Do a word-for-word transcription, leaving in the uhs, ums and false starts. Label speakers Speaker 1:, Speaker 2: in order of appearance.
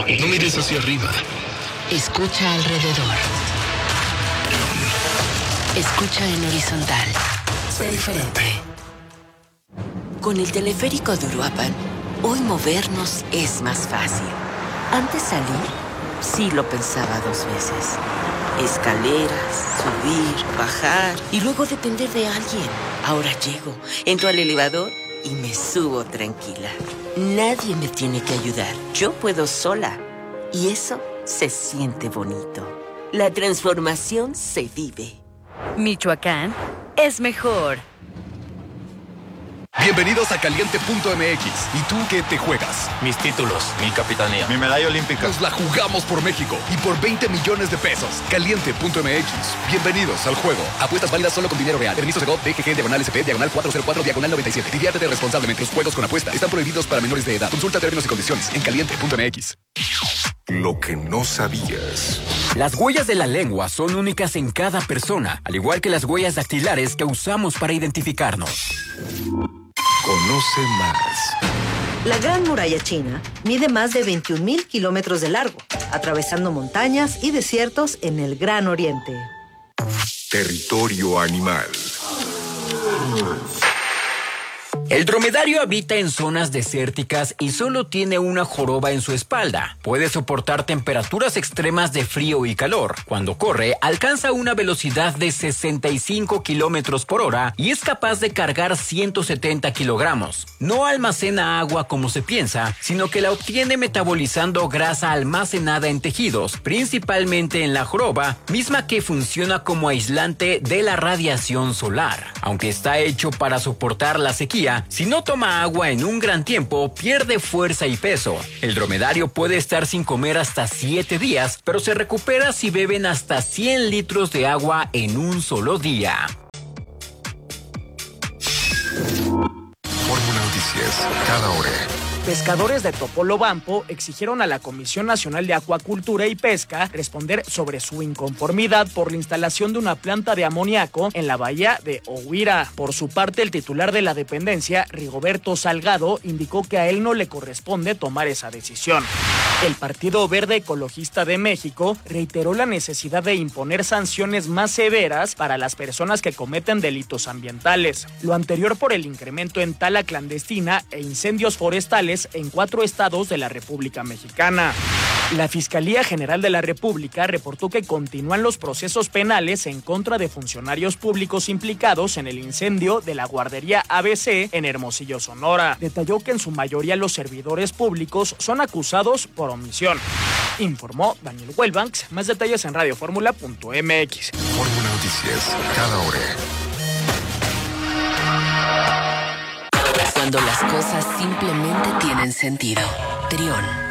Speaker 1: No mires hacia arriba.
Speaker 2: Escucha alrededor. Escucha en horizontal. Sé diferente. Con el teleférico de Uruapan, hoy movernos es más fácil. Antes salir, sí lo pensaba dos veces. Escaleras, subir, bajar y luego depender de alguien. Ahora llego, entro al elevador y me subo tranquila. Nadie me tiene que ayudar. Yo puedo sola. Y eso se siente bonito. La transformación se vive.
Speaker 3: Michoacán es mejor.
Speaker 4: Bienvenidos a Caliente punto M X. ¿Y tú qué te juegas?
Speaker 5: Mis títulos, mi capitanía,
Speaker 4: mi medalla olímpica. Nos la jugamos por México y por veinte millones de pesos. Caliente punto M X. Bienvenidos al juego. Apuestas válidas solo con dinero real. Permiso de G O V, D G G, diagonal S P, diagonal cuatro cero cuatro, diagonal noventa y siete. Diviértete responsablemente. Los juegos con apuesta están prohibidos para menores de edad. Consulta términos y condiciones en Caliente punto M X.
Speaker 6: Lo que no sabías.
Speaker 7: Las huellas de la lengua son únicas en cada persona, al igual que las huellas dactilares que usamos para identificarnos.
Speaker 6: Conoce más.
Speaker 8: La Gran Muralla China mide más de veintiún mil kilómetros de largo, atravesando montañas y desiertos en el Gran Oriente.
Speaker 6: Territorio animal.
Speaker 7: El dromedario habita en zonas desérticas y solo tiene una joroba en su espalda. Puede soportar temperaturas extremas de frío y calor. Cuando corre, alcanza una velocidad de sesenta y cinco kilómetros por hora y es capaz de cargar ciento setenta kilogramos. No almacena agua como se piensa, sino que la obtiene metabolizando grasa almacenada en tejidos, principalmente en la joroba, misma que funciona como aislante de la radiación solar. Aunque está hecho para soportar la sequía, si no toma agua en un gran tiempo, pierde fuerza y peso. El dromedario puede estar sin comer hasta siete días, pero se recupera si beben hasta cien litros de agua en un solo día.
Speaker 6: Fórmula Noticias, cada hora.
Speaker 9: Pescadores de Topolobampo exigieron a la Comisión Nacional de Acuacultura y Pesca responder sobre su inconformidad por la instalación de una planta de amoníaco en la bahía de Ohuira. Por su parte, el titular de la dependencia, Rigoberto Salgado, indicó que a él no le corresponde tomar esa decisión. El Partido Verde Ecologista de México reiteró la necesidad de imponer sanciones más severas para las personas que cometen delitos ambientales. Lo anterior por el incremento en tala clandestina e incendios forestales en cuatro estados de la República Mexicana. La Fiscalía General de la República reportó que continúan los procesos penales en contra de funcionarios públicos implicados en el incendio de la guardería A B C en Hermosillo, Sonora. Detalló que en su mayoría los servidores públicos son acusados por omisión. Informó Daniel Huelbanks. Más detalles en radio fórmula punto M X.
Speaker 6: Fórmula Noticias, cada hora.
Speaker 2: Cuando las cosas simplemente tienen sentido. Trión.